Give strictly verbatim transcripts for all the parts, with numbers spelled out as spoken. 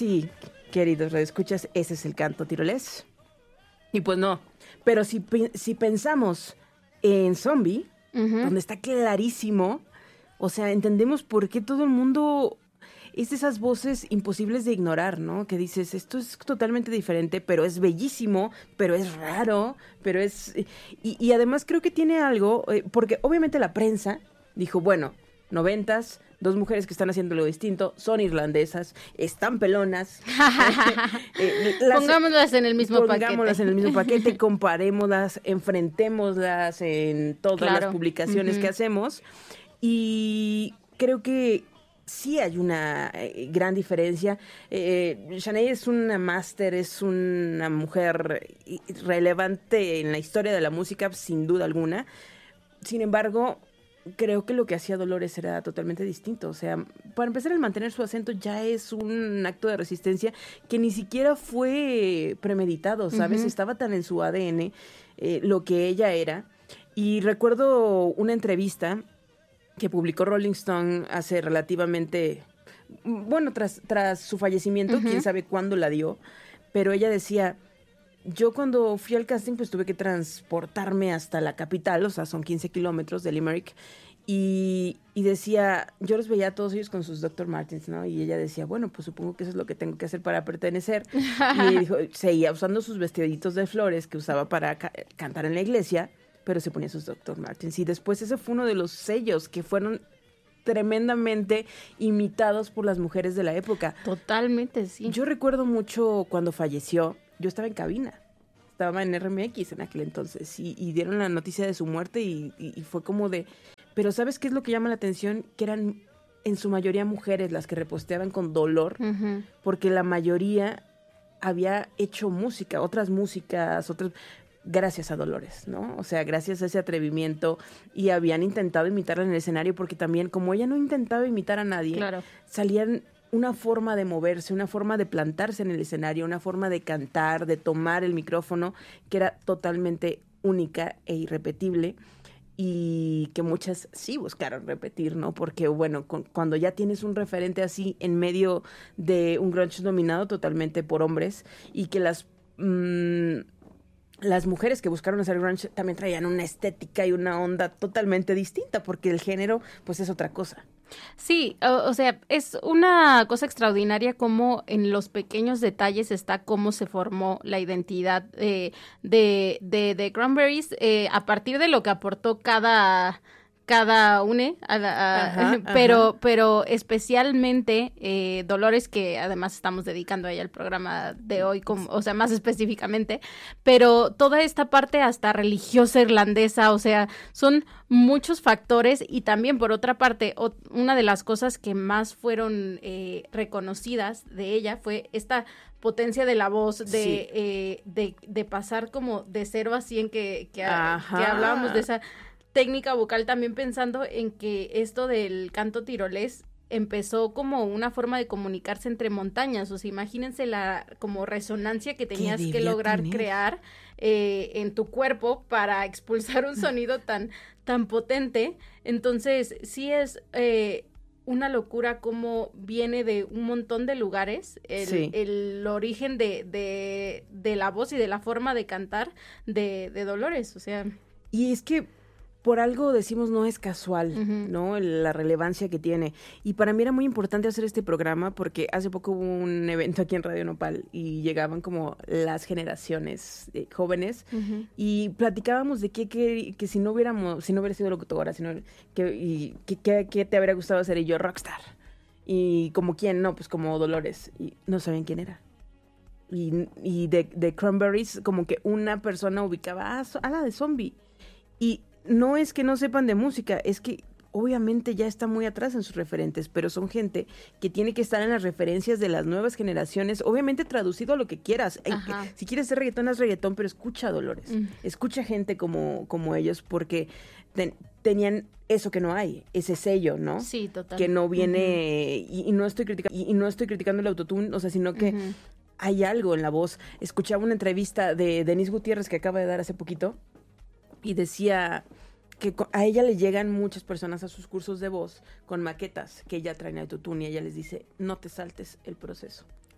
sí, queridos radioescuchas, ese es el canto tirolés. Y pues no, pero si, si pensamos en Zombie, uh-huh. donde está clarísimo, o sea, entendemos por qué todo el mundo es de esas voces imposibles de ignorar, ¿no? Que dices, esto es totalmente diferente, pero es bellísimo, pero es raro, pero es... Y, y además creo que tiene algo, eh, porque obviamente la prensa dijo, bueno, noventas, dos mujeres que están haciendo lo distinto, son irlandesas, están pelonas. eh, las, pongámoslas en el mismo pongámoslas paquete. Pongámoslas en el mismo paquete, comparémoslas, enfrentémoslas en todas claro. las publicaciones uh-huh. que hacemos. Y creo que sí hay una eh, gran diferencia. Eh, Sinead es una máster, es una mujer relevante en la historia de la música, sin duda alguna. Sin embargo, creo que lo que hacía Dolores era totalmente distinto. O sea, para empezar, el mantener su acento ya es un acto de resistencia que ni siquiera fue premeditado, ¿sabes? Uh-huh. Estaba tan en su A D N eh, lo que ella era. Y recuerdo una entrevista que publicó Rolling Stone hace relativamente, bueno, tras, tras su fallecimiento, uh-huh. quién sabe cuándo la dio, pero ella decía... Yo cuando fui al casting pues tuve que transportarme hasta la capital, o sea, son quince kilómetros de Limerick, y, y decía, yo los veía a todos ellos con sus doctor Martens, ¿no? Y ella decía, bueno, pues supongo que eso es lo que tengo que hacer para pertenecer. Y dijo, seguía usando sus vestiditos de flores que usaba para ca- cantar en la iglesia, pero se ponía sus doctor Martens. Y después ese fue uno de los sellos que fueron tremendamente imitados por las mujeres de la época. Totalmente, sí. Yo recuerdo mucho cuando falleció. Yo estaba en cabina, estaba en R M X en aquel entonces y, y dieron la noticia de su muerte y, y, y fue como de... Pero ¿sabes qué es lo que llama la atención? Que eran en su mayoría mujeres las que reposteaban con dolor, uh-huh. porque la mayoría había hecho música, otras músicas, otras... gracias a Dolores, ¿no? O sea, gracias a ese atrevimiento y habían intentado imitarla en el escenario porque también, como ella no intentaba imitar a nadie, claro. salían... una forma de moverse, una forma de plantarse en el escenario, una forma de cantar, de tomar el micrófono, que era totalmente única e irrepetible y que muchas sí buscaron repetir, ¿no? Porque, bueno, con, cuando ya tienes un referente así en medio de un grunge dominado totalmente por hombres y que las... Mmm, las mujeres que buscaron hacer grunge también traían una estética y una onda totalmente distinta, porque el género, pues, es otra cosa. Sí, o, o sea, es una cosa extraordinaria cómo en los pequeños detalles está cómo se formó la identidad eh, de, de, de Cranberries eh, a partir de lo que aportó cada... cada une, a la, a, ajá, pero ajá. pero especialmente eh, Dolores, que además estamos dedicando a ella el programa de hoy, como, o sea, más específicamente, pero toda esta parte hasta religiosa irlandesa, o sea, son muchos factores y también por otra parte, o, una de las cosas que más fueron eh, reconocidas de ella fue esta potencia de la voz, de, sí. eh, de, de pasar como de cero a cien, que, que, que hablábamos de esa técnica vocal, también pensando en que esto del canto tirolés empezó como una forma de comunicarse entre montañas, o sea, imagínense la como resonancia que tenías que lograr tener? crear eh, en tu cuerpo para expulsar un sonido tan, tan potente. Entonces, sí es eh, una locura cómo viene de un montón de lugares el, sí. el origen de, de, de la voz y de la forma de cantar de, de Dolores, o sea. Y es que por algo decimos no es casual, uh-huh. ¿no? La relevancia que tiene. Y para mí era muy importante hacer este programa porque hace poco hubo un evento aquí en Radio Nopal y llegaban como las generaciones eh, jóvenes uh-huh. y platicábamos de qué que, que si no hubiéramos, si no hubiera sido locutora, sino que y que, que, que te habría gustado hacer, y yo rockstar. Y como quién, no, pues como Dolores. Y no sabían quién era. Y, y de, de Cranberries, como que una persona ubicaba, ah, a la de Zombie. Y no es que no sepan de música, es que obviamente ya está muy atrás en sus referentes, pero son gente que tiene que estar en las referencias de las nuevas generaciones, obviamente traducido a lo que quieras. Ajá. Si quieres hacer reggaetón, haz reggaetón, pero escucha a Dolores, mm. escucha gente como, como ellos, porque ten, tenían eso que no hay, ese sello, ¿no? Sí, total. Que no viene, uh-huh. y, y no estoy criticando, y, y no estoy criticando el autotune, o sea, sino que uh-huh. hay algo en la voz. Escuchaba una entrevista de Denise Gutiérrez que acaba de dar hace poquito, y decía que a ella le llegan muchas personas a sus cursos de voz con maquetas que ella trae en autotune y ella les dice, no te saltes el proceso.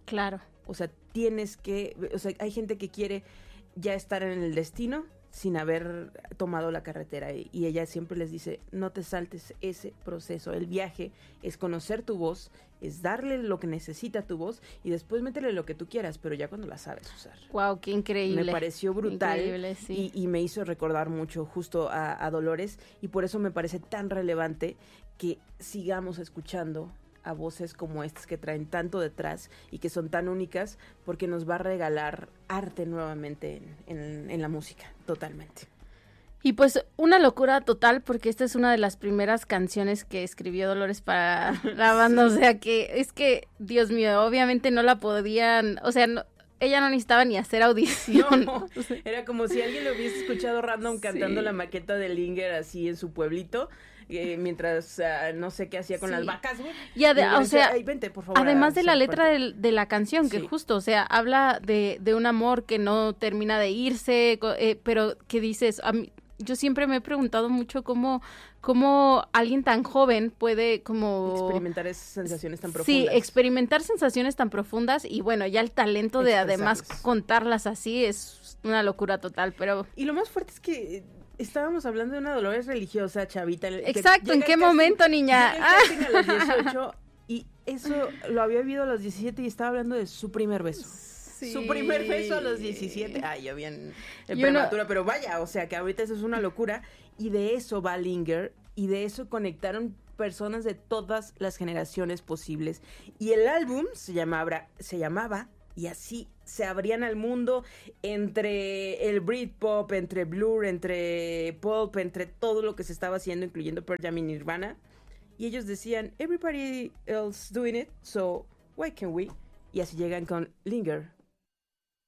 Claro. O sea, tienes que, o sea, hay gente que quiere ya estar en el destino sin haber tomado la carretera y, y ella siempre les dice, no te saltes ese proceso, el viaje es conocer tu voz, es darle lo que necesita tu voz y después métele lo que tú quieras, pero ya cuando la sabes usar. Wow, qué increíble. Me pareció brutal. Increíble, sí. y, y me hizo recordar mucho justo a, a Dolores y por eso me parece tan relevante que sigamos escuchando a voces como estas que traen tanto detrás y que son tan únicas porque nos va a regalar arte nuevamente en, en, en la música, totalmente. Y pues una locura total porque esta es una de las primeras canciones que escribió Dolores para la banda, sí. O sea que es que, Dios mío, obviamente no la podían, o sea, no, ella no necesitaba ni hacer audición. No, era como si alguien lo hubiese escuchado random cantando sí. la maqueta de Linger así en su pueblito. Eh, mientras uh, no sé qué hacía con sí. las vacas, güey. Y ade- o sea, Ay, vente, por favor, además de la letra de, de la canción, que sí. justo, o sea, habla de, de un amor que no termina de irse, eh, pero que dices, a mí, yo siempre me he preguntado mucho cómo, cómo alguien tan joven puede como... experimentar esas sensaciones tan profundas. Sí, experimentar sensaciones tan profundas y bueno, ya el talento de además contarlas así es una locura total, pero... Y lo más fuerte es que... estábamos hablando de una Dolores religiosa, chavita. Exacto, ¿en qué casting, momento, niña? Ah. A los dieciocho y eso lo había vivido a los diecisiete y estaba hablando de su primer beso. Sí. Su primer beso a los diecisiete. Ay, yo bien en prematura, no... pero vaya, o sea que ahorita eso es una locura. Y de eso va Linger y de eso conectaron personas de todas las generaciones posibles. Y el álbum se llamaba, se llamaba y así se abrían al mundo entre el Britpop, entre Blur, entre Pulp, entre todo lo que se estaba haciendo, incluyendo Pearl Jam y Nirvana. Y ellos decían, everybody else doing it, so why can't we? Y así llegan con Linger,